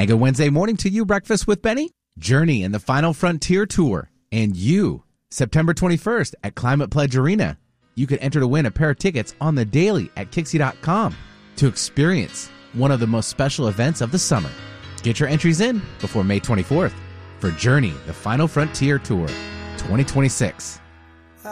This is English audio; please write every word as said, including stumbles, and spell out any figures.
And good Wednesday morning to you, Breakfast with Benny, Journey and the Final Frontier Tour, and you, September twenty-first at Climate Pledge Arena. You can enter to win a pair of tickets on the daily at Kixie dot com to experience one of the most special events of the summer. Get your entries in before May twenty-fourth for Journey, the Final Frontier Tour twenty twenty-six.